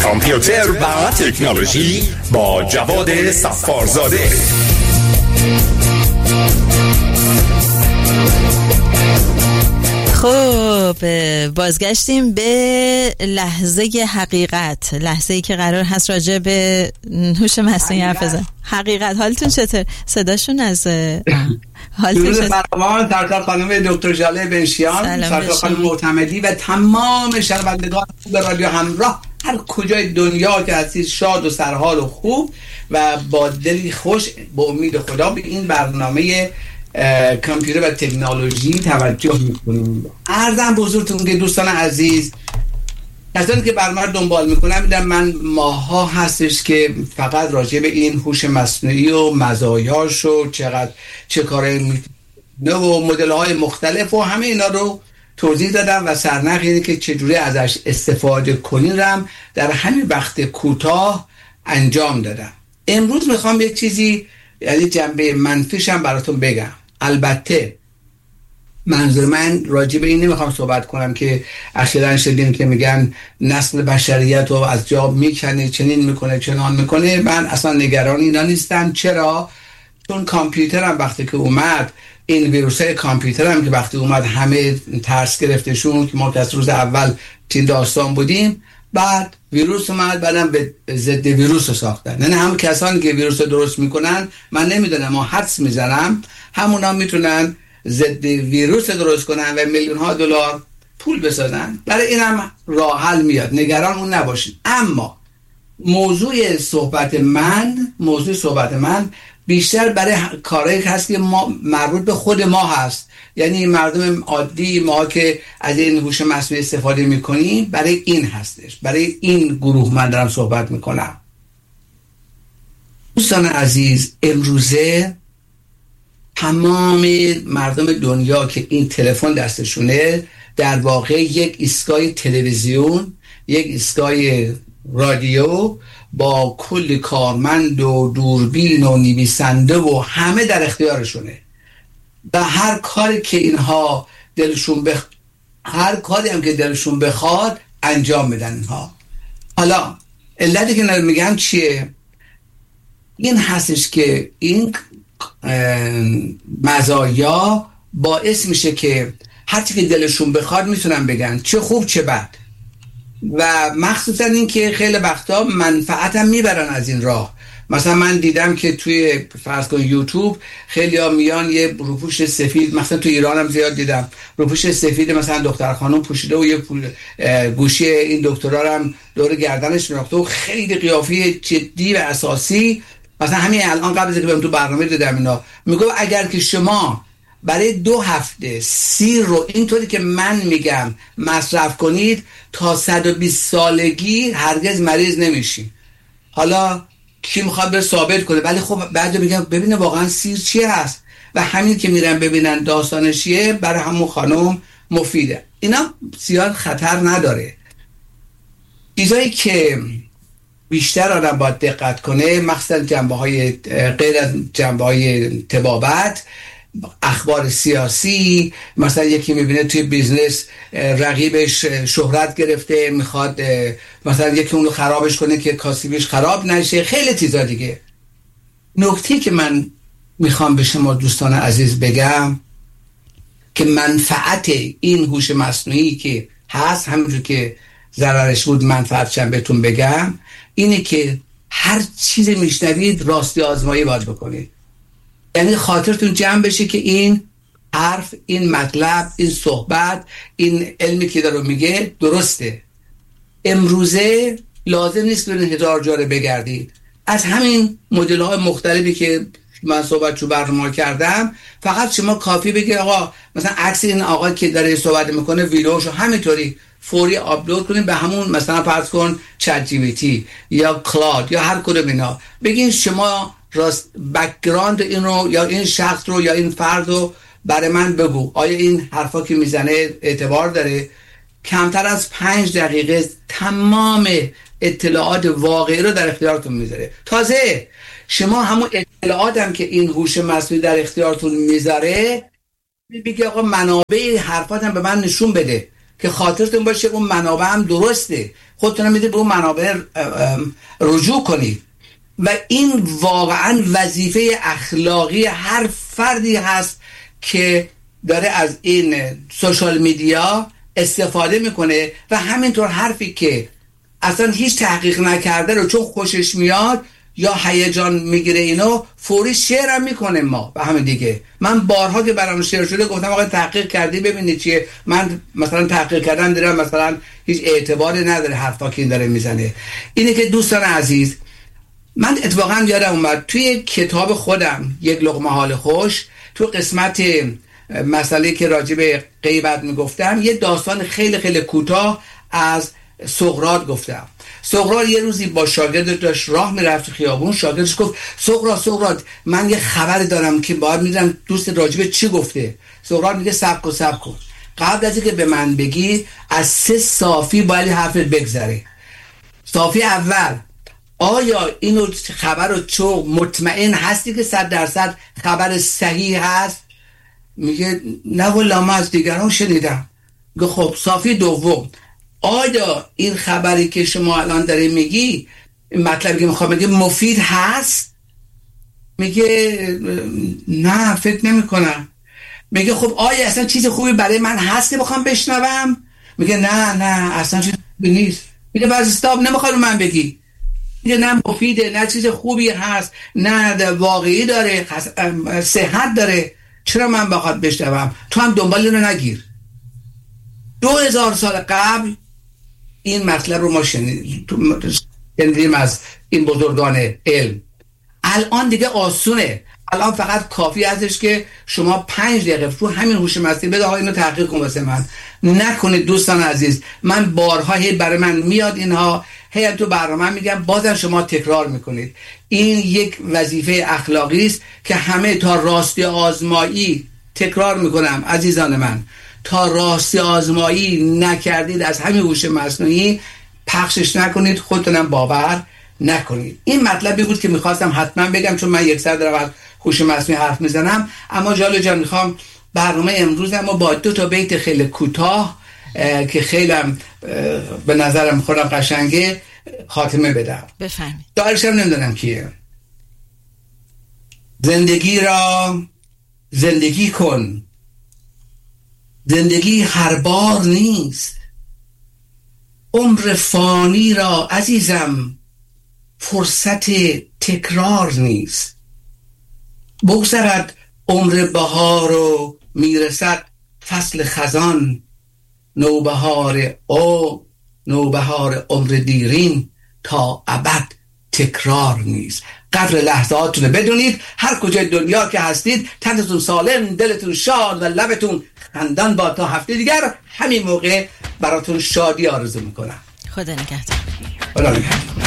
کامپیوتر و تکنولوژی با جواد صفارزاده. خب بازگشتیم به لحظه حقیقت، لحظه‌ای که قرار هست راجع به هوش مصنوعی حرف بزنیم. حقیقت. حالتون چطور؟ صداشون از حالتون چطور؟ سرکار خانم دکتر ژاله بنشیان، سرکار خانم معتمدی و تمام شنوندگان به رادیو همراه هر کجای دنیا که هستید، شاد و سرحال و خوب و با دلی خوش به امید خدا به این برنامه کامپیوتر و تکنولوژی توجه میکنیم. عرضم بزرگتون که دوستان عزیز، کسانی که برنامه رو دنبال میکنم میدونم من ماها هستش که فقط راجع به این هوش مصنوعی و مزایاش و چه کارایی میکنه و مدل های مختلف و همه اینا رو توضیح دادم و سرنخ اینه که چجوری ازش استفاده کنین رم در همین وقت کوتاه انجام دادم. امروز میخوام یک چیزی، یعنی جنبه منفیشم براتون بگم. البته منظور من راجع به این نمیخوام صحبت کنم که اخیراً شدیم که میگن نسل بشریت رو از جا میکنه، چنین میکنه، چنان میکنه. من اصلا نگران اینا نیستم. چرا؟ چون کامپیوترم وقتی که اومد، این ویروسای کامپیوترم که وقتی اومد همه ترس گرفتشون که ما از روز اول تین داستان بودیم. بعد ویروس اومد، بعدم به ضد ویروس رو ساختن. نه همون کسانی که ویروس رو درست میکنن، من نمیدونم، ما حدس میزنم همونا میتونن ضد ویروس درست کنن و میلیون ها دلار پول بسازن. برای اینم راه حل میاد، نگران اون نباشید. اما موضوع صحبت من بیشتر برای کارهایی هست که ما مربوط به خود ما هست، یعنی مردم عادی ما که از این هوش مصنوعی استفاده میکنیم. برای این هستش، برای این گروه من دارم صحبت میکنم. دوستان عزیز، امروزه تمام مردم دنیا که این تلفن دستشونه در واقع یک ایستگاه تلویزیون، یک ایستگاه رادیو با کل کارمند و دوربین و نویسنده و همه در اختیارشونه و هر کاری که اینها هر کاری هم که دلشون بخواد انجام میدن اینها. حالا علتی که میگم چیه؟ این هستش که این مزایا باعث میشه که هر چی که دلشون بخواد میتونن بگن، چه خوب چه بد. و مخصوصا این که خیلی وقتا منفعت هم میبرن از این راه. مثلا من دیدم که توی فرض کن یوتیوب خیلی ها میان یه روپوش سفید، مثلا تو ایران هم زیاد دیدم روپوش سفید مثلا دختر خانم پوشیده و یه گوشی این دکترا هم دور گردنش میاخته و خیلی قیافه جدی و اساسی. مثلا همین الان قبل از اینکه برم تو برنامه دیدم اینا میگه اگر که شما برای 2 هفته سیر رو اینطوری که من میگم مصرف کنید تا 120 سالگی هرگز مریض نمیشین. حالا کی میخواد به ثابت کنه؟ ولی خب بعد میگم ببینه واقعا سیر چی هست و همین که میرن ببینن داستانش چیه برای همون خانم مفیده. اینا زیاد خطر نداره. چیزایی که بیشتر آدم باید دقت کنه، مخصوصا جنبه‌های غیر از جنبه‌های طبابت، اخبار سیاسی. مثلا یکی میبینه توی بیزنس رقیبش شهرت گرفته، میخواد مثلا یکی اون رو خرابش کنه که کاسبیش خراب نشه، خیلی چیزا دیگه. نکته که من میخوام به شما دوستان عزیز بگم که منفعت این هوش مصنوعی که هست، همونجور که ضررش بود منفعتش هم بهتون بگم، اینه که هر چیزی میشنوید راستی آزمایی باید بکنید. یعنی خاطرتون جمع بشه که این حرف، این مطلب، این صحبت، این علمی که داره میگه درسته. امروزه لازم نیست برین 1000 جا بگردید. از همین مدل های مختلفی که من صحبت چو برنامه کردم، فقط شما کافی بگید آقا مثلا عکس این آقا که داره صحبت میکنه ویدیوشو همینطوری فوری آپلود کنیم به همون مثلا فرض کن چت جی پی تی یا کلاود یا هر کدوم اینا، بگین شما راست بک‌گراند اینو یا این شخص رو یا این فرد رو برای من بگو، آیا این حرفا که میزنه اعتبار داره؟ کمتر از 5 دقیقه تمام اطلاعات واقعی رو در اختیارتون میذاره. تازه شما همون اطلاعات هم که این هوش مصنوعی در اختیارتون میذاره، بگی آقا منابع حرفاتم به من نشون بده که خاطرتون باشه اون منابع هم درسته، خودتون میدید به اون منابع رجوع کنید. و این واقعا وظیفه اخلاقی هر فردی هست که داره از این سوشال میدیا استفاده میکنه. و همینطور حرفی که اصلا هیچ تحقیق نکرده رو چون خوشش میاد یا هیجان میگیره اینو فوری شیر هم میکنه ما و همین دیگه. من بارها که برام شیر شده گفتم آقا تحقیق کردی ببینید چیه. من مثلا تحقیق کردم دیدم مثلا هیچ اعتباری نداره حرفا که این داره میزنه. اینه که دوستان عزیز، من اتفاقا یادم اومد توی کتاب خودم یک لقمه حال خوش، تو قسمت مسئله که راجع به غیبت میگفتم یه داستان خیلی خیلی کوتاه از سقراط گفتم. سقراط یه روزی با شاگرد داشت راه میرفت تو خیابون، شاگردش گفت سقراط من یه خبری دارم که باید میدونم دوست راجع به چی گفته. سقراط میگه صبر کن قبل از اینکه به من بگی از 3 صافی باید حرفت بگذره. صافی اول، آیا اینو خبر رو چون مطمئن هستی که 100% خبر صحیح هست؟ میگه نه والله من از دیگران شنیدم. میگه خب صافی دوم، آیا این خبری که شما الان داری میگی، این مطلبی که میخوام بگم مفید هست؟ میگه نه فکر نمی کنم. میگه خب آیا اصلا چیز خوبی برای من هست که بخوام بشنوم؟ میگه نه اصلا چیز خوبی نیست. میگه بس استاب نمیخواد من بگی. میگه نه مفیده، نه چیز خوبی هست، نه واقعی داره، صحت داره، چرا من بخواد بشنوم؟ تو هم دنبال اینو نگیر. 2000 سال قبل این مطلب رو ما شنیدیم از این بزرگان علم. الان دیگه آسونه، الان فقط کافی ازش که شما 5 دقیقه تو همین هوش مصنوعی بده آقا اینو تحقیق کن واسه من. نکنید دوستان عزیز، من بارها هی برای من میاد اینها، هی تو برنامه میگم بازم شما تکرار میکنید. این یک وظیفه اخلاقی است که همه تا راستی آزمایی، تکرار میکنم عزیزان من، تا راستی آزمایی نکردید از همین هوش مصنوعی پخشش نکنید، خودتونم باور نکنید. این مطلبی بود که میخواستم حتما بگم چون من 100 دارم از هوش مصنوعی حرف میزنم. اما جالو جان میخوام برنامه امروزم رو با 2 بیت خیلی کوتاه که خیلی به نظرم خودم قشنگه خاتمه بدم. بفهمید. دارشم نمیدونم کیه. زندگی را زندگی کن، زندگی هر بار نیست. عمر فانی را عزیزم فرصت تکرار نیست. بگذرد عمر بهار و میرسد فصل خزان، نوبهار عمر دیرین تا ابد تکرار نیست. قدر لحظاتون رو بدونید، هر کجای دنیا که هستید تنتون سالم، دلتون شاد و لبتون خندان با. تا هفته دیگر همین موقع براتون شادی آرزو میکنم. خدا نگهدار. خدا نگهدار.